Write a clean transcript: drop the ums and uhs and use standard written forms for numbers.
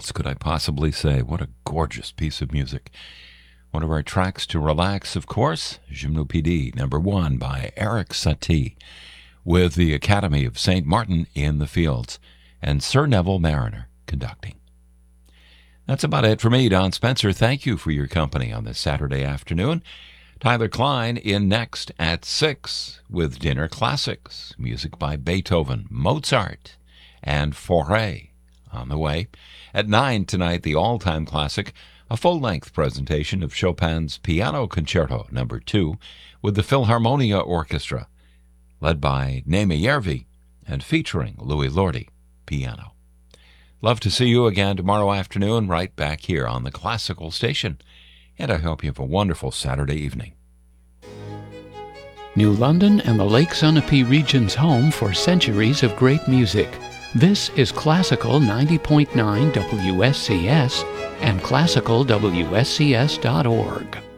else could I possibly say? What a gorgeous piece of music. One of our tracks to relax, of course, Gymnopédie, number 1 by Eric Satie, with the Academy of St. Martin in the Fields, and Sir Neville Mariner conducting. That's about it for me, Don Spencer. Thank you for your company on this Saturday afternoon. Tyler Klein in next at 6 with Dinner Classics, music by Beethoven, Mozart, and Fauré on the way. At 9 tonight, the all-time classic, a full-length presentation of Chopin's Piano Concerto No. 2 with the Philharmonia Orchestra, led by Naima Järvi and featuring Louis Lordi, piano. Love to see you again tomorrow afternoon right back here on the Classical Station, and I hope you have a wonderful Saturday evening. New London and the Lake Sunapee region's home for centuries of great music. This is Classical 90.9 WSCS and classicalwscs.org.